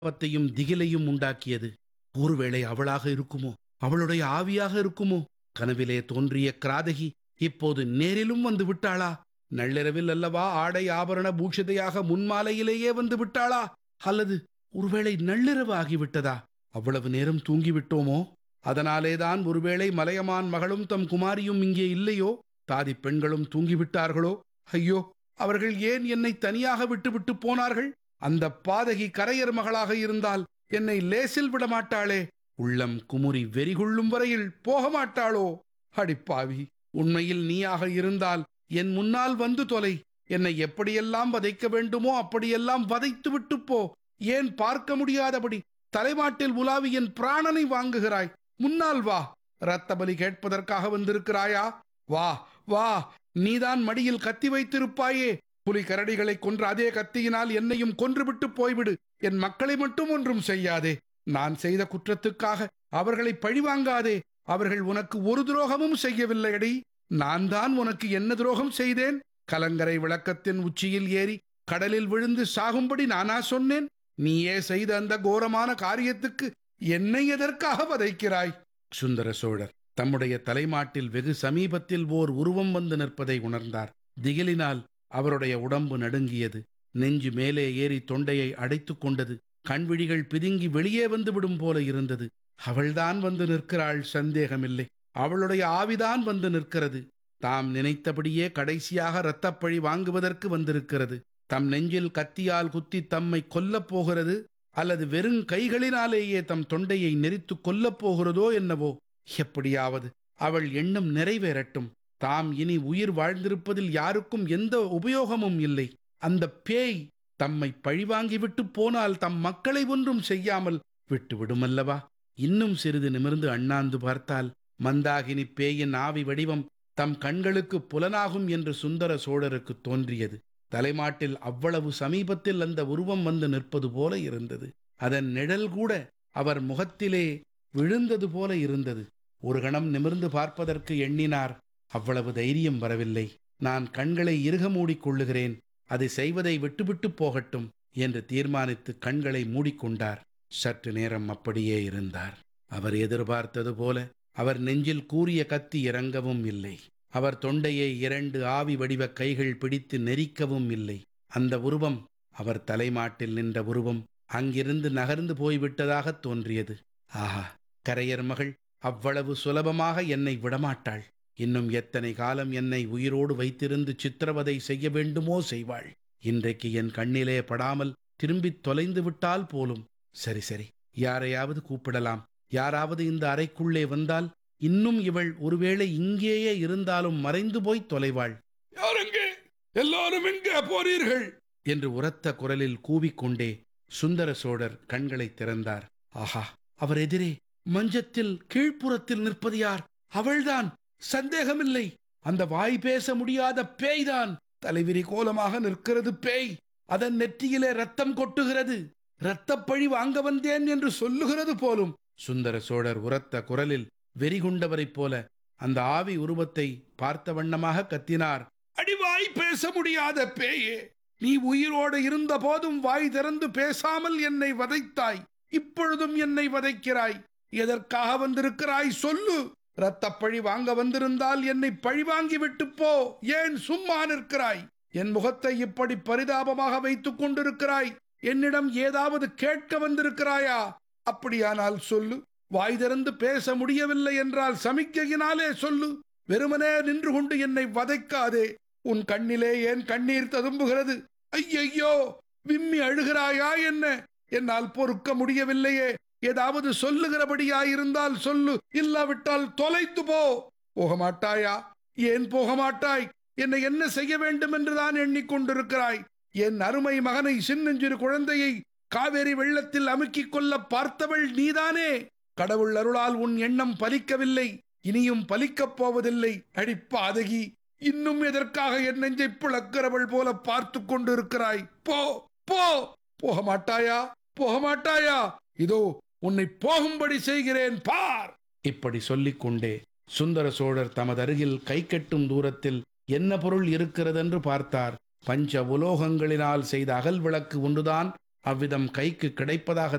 பரிதாபத்தையும் திகிலையும் உண்டாக்கியது. ஒருவேளை அவளாக இருக்குமோ, அவளுடைய ஆவியாக இருக்குமோ? கனவிலே தோன்றிய கிராதகி இப்போது நேரிலும் வந்து விட்டாளா? நள்ளிரவில் அல்லவா ஆடை ஆபரண பூஷிதையாக முன்மாலையிலேயே வந்து விட்டாளா? அல்லது ஒருவேளை நள்ளிரவு ஆகிவிட்டதா? அவ்வளவு நேரம் தூங்கிவிட்டோமோ? அதனாலேதான் ஒருவேளை மலையமான் மகளும் தம் குமாரியும் இங்கே இல்லையோ? தாதி பெண்களும் தூங்கிவிட்டார்களோ? ஐயோ, அவர்கள் ஏன் என்னை தனியாக விட்டுவிட்டு போனார்கள்? அந்த பாதகி கரையர் மகளாக இருந்தால் என்னை லேசில் விடமாட்டாளே. உள்ளம் குமுறி வெறிகொள்ளும் வரையில் போக மாட்டாளோ? அடிப்பாவி, உண்மையில் நீயாக இருந்தால் என் முன்னால் வந்து தொலை. என்னை எப்படியெல்லாம் வதைக்க வேண்டுமோ அப்படியெல்லாம் வதைத்து விட்டு போ. ஏன் பார்க்க முடியாதபடி தலைமாட்டில் உலாவி என் பிராணனை வாங்குகிறாய்? முன்னால் வா. இரத்த பலி கேட்பதற்காக வந்திருக்கிறாயா? வா வா, நீதான் மடியில் கத்தி வைத்திருப்பாயே. புலி கரடிகளை கொன்ற அதே கத்தியினால் என்னையும் கொன்றுவிட்டு போய்விடு. என் மக்களை மட்டும் ஒன்றும் செய்யாதே. நான் செய்த குற்றத்துக்காக அவர்களை பழிவாங்காதே. அவர்கள் உனக்கு ஒரு துரோகமும் செய்யவில்லையடி. நான் தான் உனக்கு என்ன துரோகம் செய்தேன்? கலங்கரை விளக்கத்தின் உச்சியில் ஏறி கடலில் விழுந்து சாகும்படி நானா சொன்னேன்? நீயே செய்த அந்த கோரமான காரியத்துக்கு என்னை எதற்காக வதைக்கிறாய்? சுந்தர சோழர் தம்முடைய தலைமாட்டில் வெகு சமீபத்தில் ஓர் உருவம் வந்து நிற்பதை உணர்ந்தார். திகிலினால் அவருடைய உடம்பு நடுங்கியது. நெஞ்சு மேலே ஏறி தொண்டையை அடைத்துக் கொண்டது. கண்விழிகள் பிதுங்கி வெளியே வந்து விடும் போல இருந்தது. அவள்தான் வந்து நிற்கிறாள், சந்தேகமில்லை. அவளுடைய ஆவிதான் வந்து நிற்கிறது. தாம் நினைத்தபடியே கடைசியாக இரத்தப்பழி வாங்குவதற்கு வந்திருக்கிறது. தம் நெஞ்சில் கத்தியால் குத்தி தம்மை கொல்லப் போகிறது, அல்லது வெறும் கைகளினாலேயே தம் தொண்டையை நெரித்து கொல்லப் போகிறதோ என்னவோ. எப்படியாவது அவள் எண்ணம் நிறைவேறட்டும். தாம் இனி உயிர் வாழ்ந்திருப்பதில் யாருக்கும் எந்த உபயோகமும் இல்லை. அந்த பேய் தம்மை பழிவாங்கிவிட்டு போனால் தம் மக்களை ஒன்றும் செய்யாமல் விட்டுவிடுமல்லவா? இன்னும் சிறிது நிமிர்ந்து அண்ணாந்து பார்த்தால் மந்தாகினி பேயின் ஆவி வடிவம் தம் கண்களுக்கு புலனாகும் என்று சுந்தர சோழருக்கு தோன்றியது. தலைமாட்டில் அவ்வளவு சமீபத்தில் அந்த உருவம் வந்து நிற்பது போல இருந்தது. அதன் நிழல் கூட அவர் முகத்திலே விழுந்தது போல இருந்தது. ஒரு கணம் நிமிர்ந்து பார்ப்பதற்கு எண்ணினார். அவ்வளவு தைரியம் வரவில்லை. நான் கண்களை இறுக மூடிக்கொள்ளுகிறேன், அதை செய்வதை விட்டுவிட்டு போகட்டும் என்று தீர்மானித்து கண்களை மூடிக்கொண்டார். சற்று நேரம் அப்படியே இருந்தார். அவர் எதிர்பார்த்தது போல அவர் நெஞ்சில் கூரிய கத்தி இறங்கவும் இல்லை. அவர் தொண்டையை 2 ஆவி வடிவ கைகள் பிடித்து நெரிக்கவும் இல்லை. அந்த உருவம், அவர் தலைமாட்டில் நின்ற உருவம், அங்கிருந்து நகர்ந்து போய்விட்டதாக தோன்றியது. ஆஹா, கரையர் மகள் அவ்வளவு சுலபமாக என்னை விடமாட்டாள். இன்னும் எத்தனை காலம் என்னை உயிரோடு வைத்திருந்து சித்திரவதை செய்ய வேண்டுமோ செய்வாள். இன்றைக்கு என் கண்ணிலே படாமல் திரும்பித் தொலைந்து விட்டால் போலும். சரி சரி, யாரையாவது கூப்பிடலாம். யாராவது இந்த அறைக்குள்ளே வந்தால் இன்னும் இவள் ஒருவேளை இங்கேயே இருந்தாலும் மறைந்து போய் தொலைவாள். யாரெங்கே? எல்லாரும் எங்கே போறீர்கள் என்று உரத்த குரலில் கூவிக்கொண்டே சுந்தர சோழர் கண்களை திறந்தார். ஆஹா, அவர் எதிரே மஞ்சத்தில் கீழ்ப்புறத்தில் நிற்பது யார்? அவள்தான், சந்தேகமில்லை. அந்த வாய் பேச முடியாத பேய்தான். தலைவிரி கோலமாக நிற்கிறது பேய். அதன் நெற்றியிலே ரத்தம் கொட்டுகிறது. இரத்தப்பழி வாங்க வந்தேன் என்று சொல்லுகிறது போலும். சுந்தர சோழர் உரத்த குரலில் வெறிகுண்டவரைப் போல அந்த ஆவி உருவத்தை பார்த்த வண்ணமாக கத்தினார். அடிவாய் பேச முடியாத பேயே, நீ உயிரோடு இருந்த போதும் வாய் திறந்து பேசாமல் என்னை வதைத்தாய். இப்பொழுதும் என்னை வதைக்கிறாய். எதற்காக வந்திருக்கிறாய் சொல்லு. இரத்தப்பழி வாங்க வந்திருந்தால் என்னை பழிவாங்கி விட்டு போ. ஏன் சும்மா நிற்கிறாய்? என் முகத்தை இப்படி பரிதாபமாக வைத்துக் கொண்டிருக்கிறாய். என்னிடம் ஏதாவது கேட்க வந்திருக்கிறாயா? அப்படியானால் சொல்லு. வாய் திறந்து பேச முடியவில்லை என்றால் சமிக்கையினாலே சொல்லு. வெறுமனே நின்று கொண்டு என்னை வதைக்காதே. உன் கண்ணிலே ஏன் கண்ணீர் ததும்புகிறது? ஐயையோ, விம்மி அழுகிறாயா என்ன? என்னால் பொறுக்க முடியவில்லையே. ஏதாவது சொல்லுகிறபடியாயிருந்தால் சொல்லு, இல்லாவிட்டால் தொலைத்து போ. போக மாட்டாயா? ஏன் போக மாட்டாய்? என்னை என்ன செய்ய வேண்டும் என்றுதான் எண்ணிக்கொண்டிருக்கிறாய்? என் அருமை மகனை, சின்னஞ்சிறு குழந்தையை காவேரி வெள்ளத்தில் அமுக்கிக் கொள்ள பார்த்தவள் நீதானே. கடவுள் அருளால் உன் எண்ணம் பலிக்கவில்லை, இனியும் பலிக்கப் போவதில்லை. அடிப்பாதகி, இன்னும் எதற்காக என் நெஞ்சை பிளக்கிறவள் போல பார்த்து கொண்டிருக்கிறாய்? போ போ. போக மாட்டாயா? போக மாட்டாயா? இதோ உன்னை போகும்படி செய்கிறேன், பார். இப்படி சொல்லிக் கொண்டே சுந்தர சோழர் தமது அருகில் கை கட்டும் தூரத்தில் என்ன பொருள் இருக்கிறதென்று பார்த்தார். பஞ்ச உலோகங்களினால் செய்த அகல் விளக்கு ஒன்றுதான் அவ்விதம் கைக்கு கிடைப்பதாக